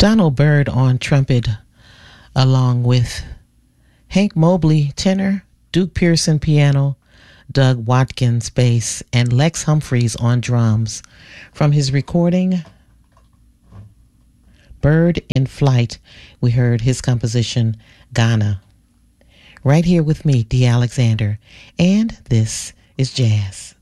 Donald Byrd on trumpet, along with Hank Mobley tenor, Duke Pearson piano, Doug Watkins bass, and Lex Humphreys on drums. From his recording, Bird in Flight, we heard his composition, Ghana. Right here with me, Dee Alexander, and this is Jazz.